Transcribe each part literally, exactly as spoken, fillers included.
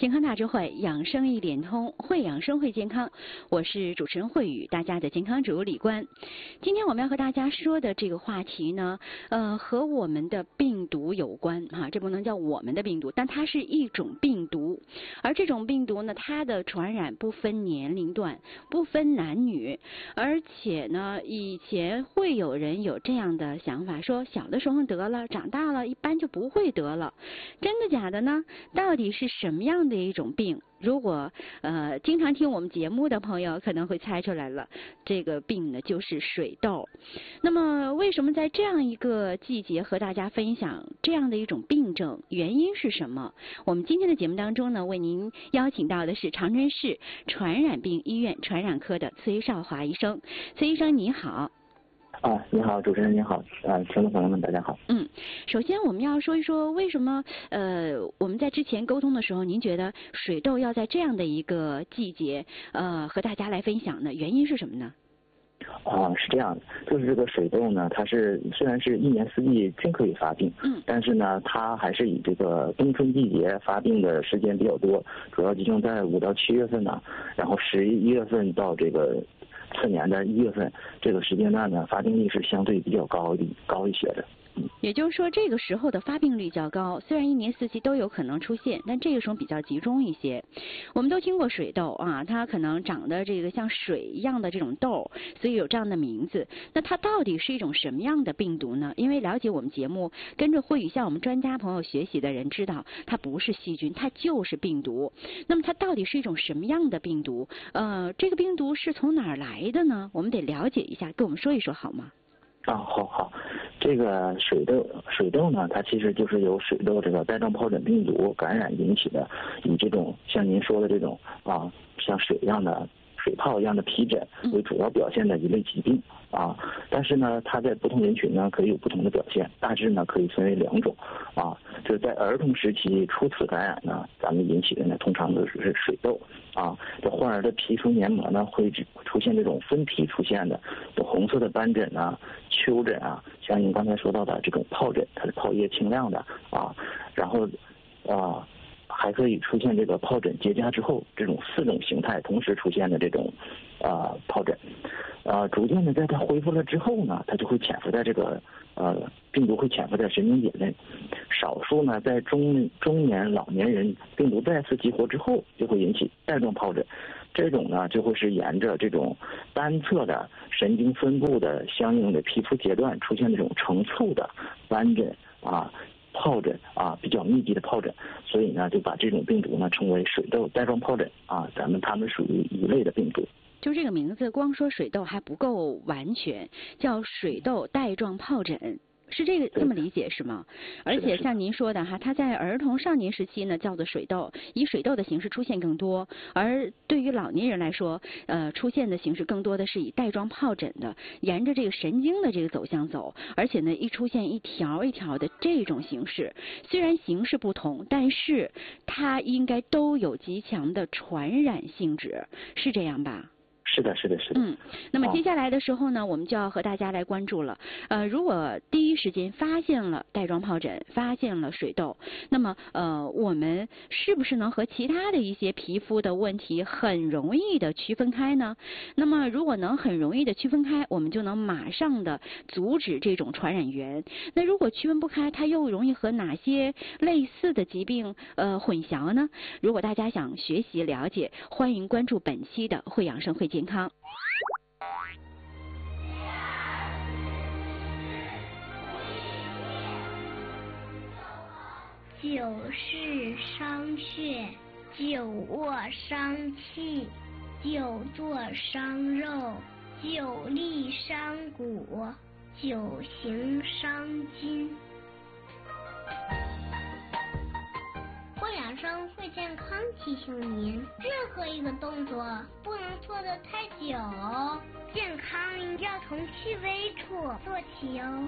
健康大智慧，养生一点通，会养生会健康。我是主持人慧宇，大家的健康主李官。今天我们要和大家说的这个话题呢，呃，和我们的病毒有关哈、啊，这不能叫我们的病毒，但它是一种病毒。而这种病毒呢，它的传染不分年龄段，不分男女，而且呢，以前会有人有这样的想法，说小的时候得了，长大了一般就不会得了。真的假的呢？到底是什么样的一种病？如果呃经常听我们节目的朋友可能会猜出来了，这个病呢就是水痘。那么为什么在这样一个季节和大家分享这样的一种病症，原因是什么？我们今天的节目当中呢，为您邀请到的是长春市传染病医院传染科的崔少华医生。崔医生你好。 啊，你好，主持人你好，啊，听众朋友们大家好。 嗯，首先我们要说一说为什么呃我们在之前沟通的时候，您觉得水痘要在这样的一个季节呃和大家来分享呢？原因是什么呢？ 啊，是这样的，就是这个水痘呢，它是虽然是一年四季均可以发病， 嗯， 但是呢，它还是以这个冬春季节发病的时间比较多，主要集中在五到七月份呢，然后十一月份到这个次年的一月份这个时间段呢，发病率是相对比较高一高一些的。 也就是说，这个时候的发病率较高，虽然一年四季都有可能出现，但这个时候比较集中一些。我们都听过水痘啊，它可能长得这个像水一样的这种痘，所以有这样的名字。那它到底是一种什么样的病毒呢？因为了解我们节目，跟着慧宇向我们专家朋友学习的人知道，它不是细菌，它就是病毒。那么它到底是一种什么样的病毒？呃，这个病毒是从哪儿来的呢？我们得了解一下，跟我们说一说好吗？ 啊，好好，这个水痘，水痘呢，它其实就是由水痘这个带状疱疹病毒感染引起的，以这种像您说的这种啊，像水一样的水泡一样的皮疹为主要表现的一类疾病啊。但是呢，它在不同人群呢可以有不同的表现，大致呢可以分为两种啊。就是在儿童时期初次感染呢，咱们引起的呢通常都是水痘啊。这患儿的皮肤黏膜呢会出现这种分批出现的，有红色的斑疹啊、丘疹啊，像您刚才说到的这种疱疹，它是泡液清亮的啊，然后啊。还可以出现这个疱疹结痂之后，这种四种形态同时出现的这种啊、呃、疱疹，啊，逐渐的在它恢复了之后呢，它就会潜伏在这个呃病毒会潜伏在神经节内，少数呢在中中年老年人病毒再次激活之后，就会引起带状疱疹，这种呢就会是沿着这种单侧的神经分布的相应的皮肤阶段出现这种成簇的斑疹啊。疱疹啊，比较密集的疱疹，所以呢，就把这种病毒呢称为水痘带状疱疹啊，咱们它们属于一类的病毒。 就这个名字，光说水痘还不够完全，叫水痘带状疱疹。是这个这么理解是吗？而且像您说的哈，它在儿童少年时期呢叫做水痘，以水痘的形式出现更多；而对于老年人来说，呃，出现的形式更多的是以带状疱疹的，沿着这个神经的这个走向走，而且呢，一出现一条一条的这种形式，虽然形式不同，但是它应该都有极强的传染性质，是这样吧？ 是的，是的，是的。 嗯，那么接下来的时候呢，哦、我们就要和大家来关注了。呃，如果第一时间发现了带状疱疹，发现了水痘，那么呃，我们是不是能和其他的一些皮肤的问题很容易的区分开呢？那么如果能很容易的区分开，我们就能马上的阻止这种传染源。那如果区分不开，它又容易和哪些类似的疾病呃混淆呢？如果大家想学习了解，欢迎关注本期的会养生会健康。 久视伤血，久卧伤气，久坐伤肉，久立伤骨，久行伤筋。会养生会健康提醒您，任何一个动作不能做得太久，健康要从细微处做起哦。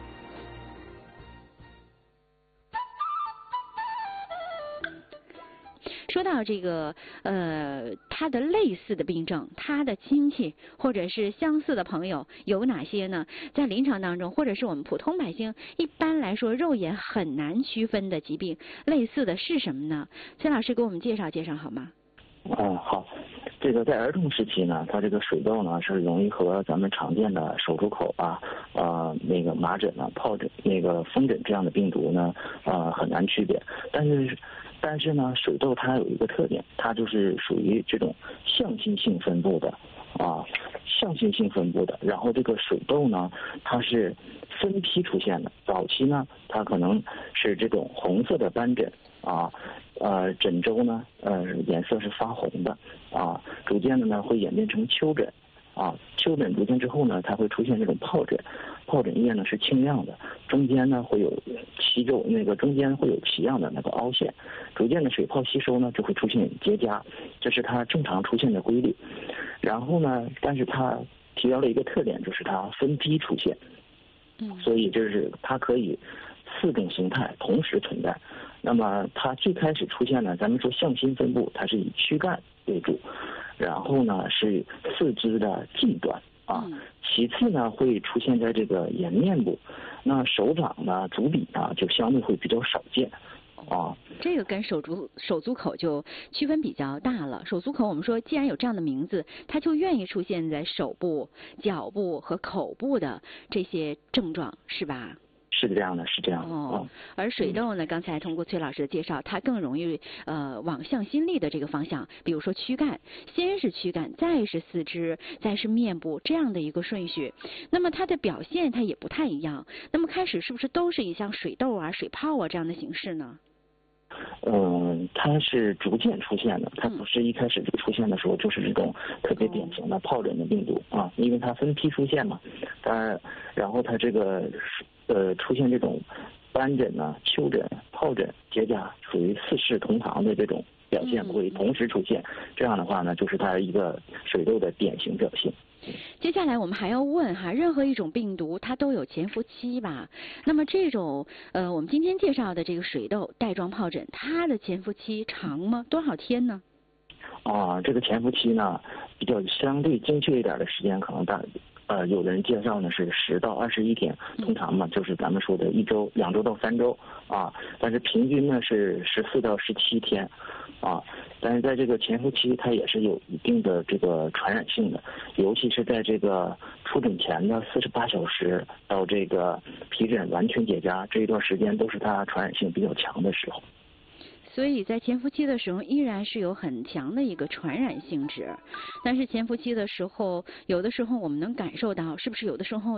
说到这个呃，它的类似的病症，它的亲戚或者是相似的朋友有哪些呢？在临床当中，或者是我们普通百姓一般来说肉眼很难区分的疾病，类似的是什么呢？崔老师给我们介绍介绍好吗？ 嗯，好。这个在儿童时期呢，它这个水痘呢是容易和咱们常见的手足口啊、呃那个麻疹啊、疱疹、那个风疹这样的病毒呢，呃很难区别。但是，但是呢，水痘它有一个特点，它就是属于这种向心性分布的啊，向心性分布的。然后这个水痘呢，它是分批出现的。早期呢，它可能是这种红色的斑疹啊。呃，疹周呢，呃，颜色是发红的，啊，逐渐的呢会演变成丘疹，啊，丘疹逐渐之后呢，它会出现这种疱疹，疱疹叶呢是清亮的，中间呢会有息肉，那个中间会有奇样的那个凹陷，逐渐的水泡吸收呢就会出现结痂，这是它正常出现的规律。然后呢，但是它提到了一个特点，就是它分批出现，嗯，所以就是它可以四种形态同时存在。那么它最开始出现呢，咱们说向心分布，它是以躯干为主，然后呢是四肢的近端啊，其次呢会出现在这个颜面部，那手掌呢、足底呢就相对会比较少见啊。 这个跟手足手足口就区分比较大了。手足口我们说，既然有这样的名字，它就愿意出现在手部、脚部和口部的这些症状，是吧？ 是这样的，是这样的。 哦，而水痘呢，刚才通过崔老师的介绍，它更容易呃往向心力的这个方向，比如说躯干，先是躯干，再是四肢，再是面部这样的一个顺序。那么它的表现它也不太一样。那么开始是不是都是以像水痘啊、水泡啊这样的形式呢？ 嗯，它是逐渐出现的，它不是一开始就出现的时候就是这种特别典型的疱疹的病毒啊，因为它分批出现嘛，当然，然后它这个呃出现这种斑疹呢、丘疹、疱疹、结痂，属于四世同堂的这种表现会同时出现，这样的话呢，就是它一个水痘的典型表现。 接下来我们还要问哈，任何一种病毒它都有潜伏期吧？那么这种呃，我们今天介绍的这个水痘、带状疱疹，它的潜伏期长吗？多少天呢？ 啊，这个潜伏期呢，比较相对精确一点的时间，可能大呃，有的人介绍呢是十到二十一天，通常嘛就是咱们说的一周、两周到三周啊，但是平均呢是十四到十七天啊。但是在这个潜伏期，它也是有一定的这个传染性的，尤其是在这个出疹前的四十八小时到这个皮疹完全结痂这一段时间，都是它传染性比较强的时候。 所以在潜伏期的时候，依然是有很强的一个传染性质。但是潜伏期的时候，有的时候我们能感受到，是不是有的时候